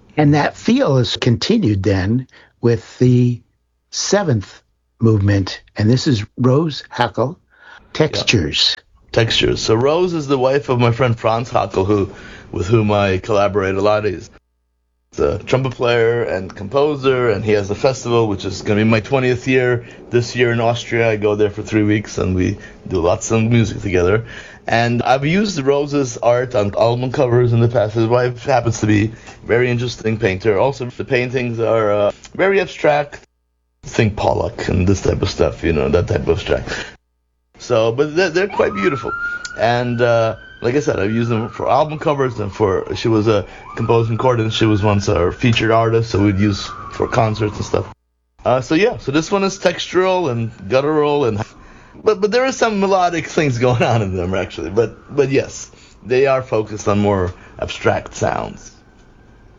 And that feel is continued then with the seventh movement, and this is Rose Hackel, Textures. Yeah. Textures. So Rose is the wife of my friend Franz Hackel, with whom I collaborate a lot. He's a trumpet player and composer, and he has a festival which is going to be my 20th year this year in Austria. I go there for 3 weeks, and we do lots of music together. And I've used Rose's art on album covers in the past. His wife happens to be a very interesting painter. Also, the paintings are very abstract. Think Pollock and this type of stuff, that type of abstract. So, but they're quite beautiful. And like I said, I've used them for album covers and she was a composer in Cordon. She was once our featured artist, so we'd use for concerts and stuff. So this one is textural and guttural, but there are some melodic things going on in them actually. But yes, they are focused on more abstract sounds.